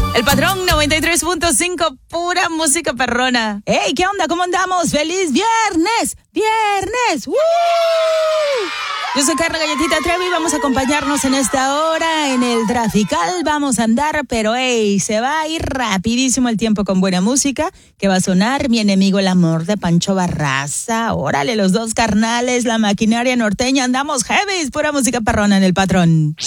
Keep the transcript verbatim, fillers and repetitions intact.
El Patrón noventa y tres punto cinco, pura música perrona. ¡Hey! ¿Qué onda? ¿Cómo andamos? ¡Feliz viernes! ¡Viernes! ¡Woo! Yo soy Carla Galletita Trevi, vamos a acompañarnos en esta hora en el Trafical. Vamos a andar, pero hey, se va a ir rapidísimo el tiempo con buena música, que va a sonar Mi Enemigo el Amor de Pancho Barraza. Órale, los dos carnales, la maquinaria norteña, andamos heavy, pura música perrona en el Patrón.